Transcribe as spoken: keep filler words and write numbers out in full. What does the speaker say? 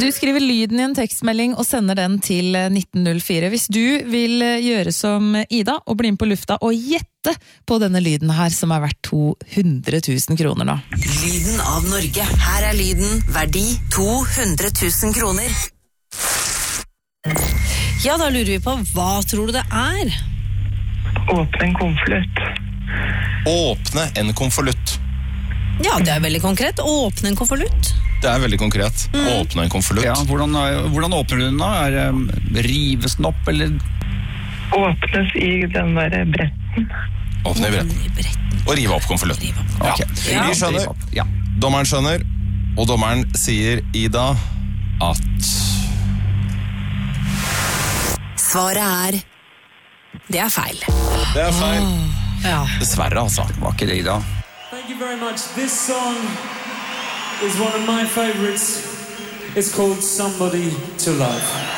Du skriver lyden I en tekstmelding og sender den til nitten null fire. Hvis du vil gjøre som Ida og bli inn på lufta og gjette på denne lyden her, som er verdt to hundre tusen kroner nå. Lyden av Norge. Her er lyden, verdi to hundre tusen kroner. Ja, da lurer vi på, hva tror du det er? Åpne en konvolutt. Åpne en konvolutt. Ja, det er veldig konkret. Åpne en konvolutt. Det er veldig konkret. Mm. Åpne en konvolutt. Ja, hvordan, hvordan åpner du den da? Er det rives den opp, eller? Åpnes I den der bretten. Åpne I bretten. Og rive opp konvolutten. Ja. Okay. Ja. Vi skjønner. Ja. Dommeren skjønner. Og dommeren sier, Ida, at... Svaret er... Det er feil. Det er feil. Oh, ja. Dessverre, altså. Var ikke det, Ida? Thank you very much. This song is one of my favorites. It's called Somebody to Love.